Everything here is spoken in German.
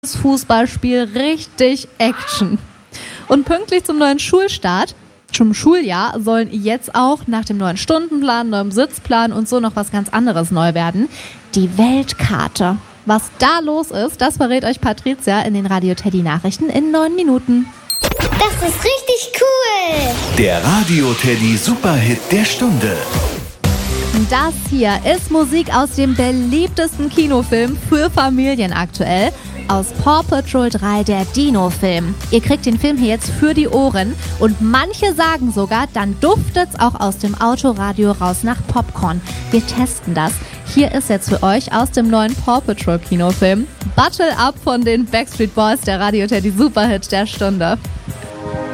Das Fußballspiel, richtig Action. Und pünktlich zum neuen Schulstart, zum Schuljahr, sollen jetzt auch nach dem neuen Stundenplan, neuem Sitzplan und so noch was ganz anderes neu werden. Die Weltkarte. Was da los ist, das verrät euch Patricia in den Radio Teddy Nachrichten in 9 Minuten. Das ist richtig cool! Der Radio Teddy Superhit der Stunde. Das hier ist Musik aus dem beliebtesten Kinofilm für Familien aktuell. Aus Paw Patrol 3, der Dino-Film. Ihr kriegt den Film hier jetzt für die Ohren und manche sagen sogar, dann duftet's auch aus dem Autoradio raus nach Popcorn. Wir testen das. Hier ist jetzt für euch aus dem neuen Paw Patrol Kinofilm Buttle Up von den Backstreet Boys, der Radio Teddy Superhit der Stunde.